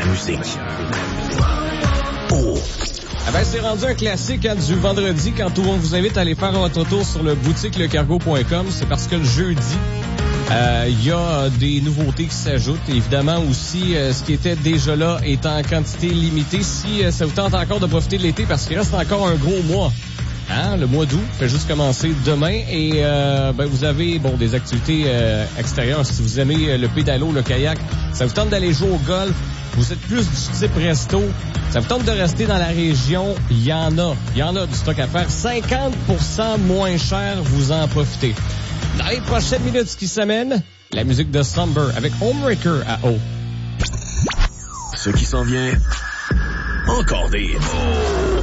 musique. Oh! Ah ben, c'est rendu un classique du vendredi quand on vous invite à aller faire votre tour sur le boutiquelecargo.com. C'est parce que le jeudi, il y a des nouveautés qui s'ajoutent. Évidemment aussi, ce qui était déjà là est en quantité limitée. Si ça vous tente encore de profiter de l'été, parce qu'il reste encore un gros mois. Hein, le mois d'août fait juste commencer demain et vous avez des activités extérieures. Si vous aimez le pédalo, le kayak, ça vous tente d'aller jouer au golf, vous êtes plus du type resto, ça vous tente de rester dans la région, il y en a du stock à faire. 50% moins cher, vous en profitez. Dans les prochaines minutes, ce qui s'amène, la musique de Slumber avec Homewrecker à eau. Ce qui s'en vient, encore des